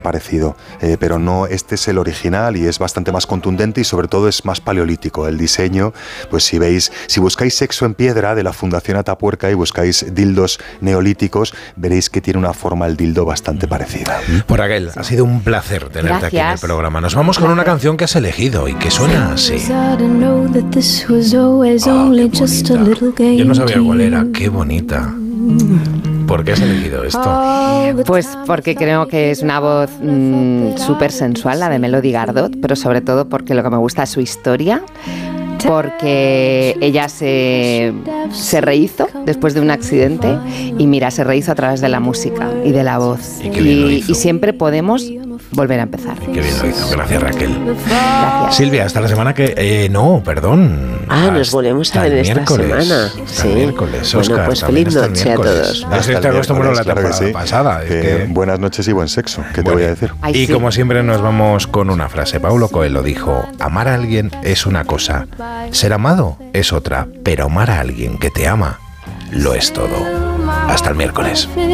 parecido, pero no, este es el original y es bastante más contundente y sobre todo es más paleolítico. El diseño, pues si buscáis Sexo en Piedra de la Fundación Atapuerca y buscáis dildos neolíticos, veréis que tiene una forma el dildo bastante parecida. Por Raquel, ha sido un placer tenerte aquí en el programa. Nos vamos con una canción que has elegido y que suena así. Yo no sabía cuál era, qué bonita. ¿Por qué has elegido esto? Pues porque creo que es una voz súper sensual, la de Melody Gardot, pero sobre todo porque lo que me gusta es su historia, porque ella se rehizo después de un accidente y mira, se rehizo a través de la música y de la voz. Y siempre podemos volver a empezar. Qué bien lo hizo. Gracias, Raquel. Gracias. Silvia, hasta la semana que... no, perdón. Nos volvemos a ver esta semana. Sí. Miércoles, Óscar, bueno, pues feliz noche a todos. Hasta el miércoles, la temporada sí. pasada. Buenas noches y buen sexo, ¿qué te voy a decir? Y sí, como siempre nos vamos con una frase. Paulo Coelho dijo: amar a alguien es una cosa, ser amado es otra, pero amar a alguien que te ama lo es todo. Hasta el miércoles.